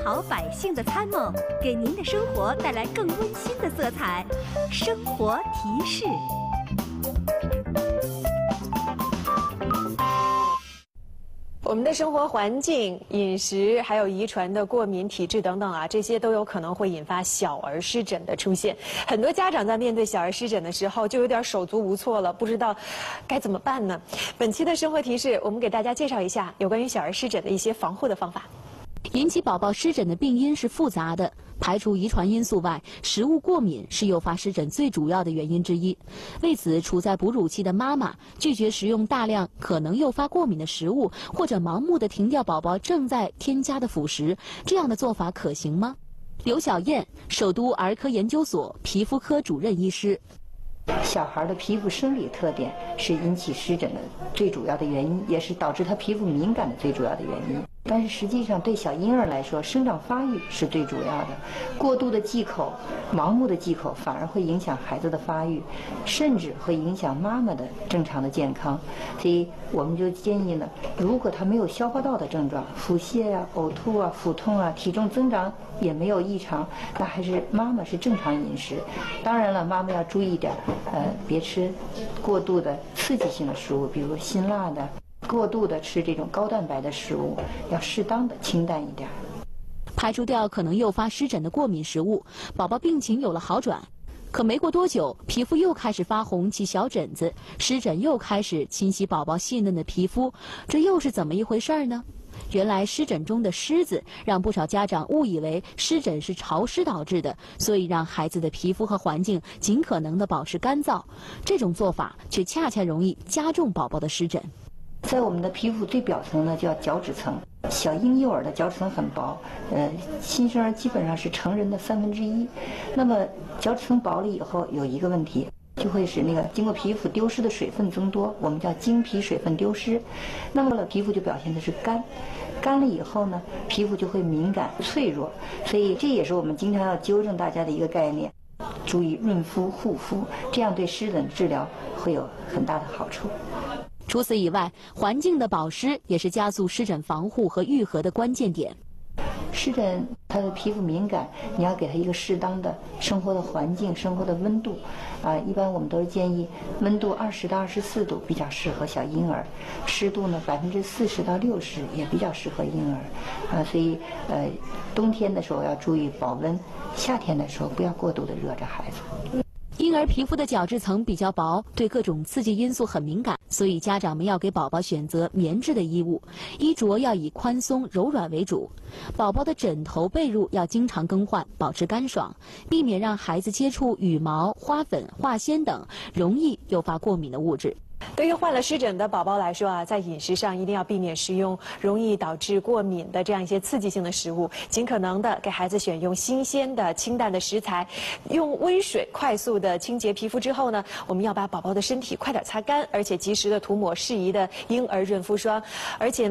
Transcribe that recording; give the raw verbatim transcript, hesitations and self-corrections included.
好百姓的参谋，给您的生活带来更温馨的色彩。生活提示。 我们的生活环境、饮食，还有遗传的过敏体质等等啊，这些都有可能会引发小儿湿疹的出现。很多家长在面对小儿湿疹的时候，就有点手足无措了，不知道该怎么办呢？本期的生活提示，我们给大家介绍一下有关于小儿湿疹的一些防护的方法。 引起宝宝湿疹的病因是复杂的，排除遗传因素外，食物过敏是诱发湿疹最主要的原因之一。为此，处在哺乳期的妈妈拒绝食用大量可能诱发过敏的食物，或者盲目的停掉宝宝正在添加的辅食，这样的做法可行吗？刘小燕，首都儿科研究所皮肤科主任医师。 小孩的皮肤生理特点是引起湿疹的最主要的原因，也是导致他皮肤敏感的最主要的原因。但是实际上，对小婴儿来说，生长发育是最主要的。过度的忌口、盲目的忌口，反而会影响孩子的发育，甚至会影响妈妈的正常的健康。所以，我们就建议呢，如果他没有消化道的症状，腹泻呀、呕吐啊、腹痛啊、体重增长也没有异常，那还是妈妈是正常饮食。当然了，妈妈要注意点，呃，别吃过度的刺激性的食物，比如辛辣的。过度的吃这种高蛋白的食物，要适当的清淡一点。 排除掉可能诱发湿疹的过敏食物，宝宝病情有了好转。可没过多久，皮肤又开始发红起小疹子，湿疹又开始侵袭宝宝细嫩的皮肤，这又是怎么一回事呢？原来湿疹中的湿字让不少家长误以为湿疹是潮湿导致的，所以让孩子的皮肤和环境尽可能的保持干燥。这种做法却恰恰容易加重宝宝的湿疹。 在我们的皮肤最表层呢，叫角质层。小婴幼儿的角质层很薄，呃，新生儿基本上是成人的三分之一。那么角质层薄了以后，有一个问题，就会使那个经过皮肤丢失的水分增多，我们叫经皮水分丢失。那么了，皮肤就表现的是干，干了以后呢，皮肤就会敏感脆弱。所以这也是我们经常要纠正大家的一个概念，注意润肤护肤，这样对湿疹治疗会有很大的好处。 除此以外，环境的保湿也是加速湿疹防护和愈合的关键点。 湿疹他的皮肤敏感，你要给他一个适当的生活的环境、生活的温度，啊、呃，一般我们都是建议温度二十到二十四度比较适合小婴儿，湿度呢百分之四十到六十也比较适合婴儿，啊、呃，所以呃冬天的时候要注意保温，夏天的时候不要过度的热着孩子。 婴儿皮肤的角质层比较薄，对各种刺激因素很敏感，所以家长们要给宝宝选择棉质的衣物，衣着要以宽松柔软为主。宝宝的枕头被褥要经常更换，保持干爽，避免让孩子接触羽毛、花粉、化纤等容易诱发过敏的物质。 对于患了湿疹的宝宝来说啊，在饮食上一定要避免食用容易导致过敏的这样一些刺激性的食物，尽可能的给孩子选用新鲜的、清淡的食材，用温水快速的清洁皮肤之后呢，我们要把宝宝的身体快点擦干，而且及时的涂抹适宜的婴儿润肤霜，而且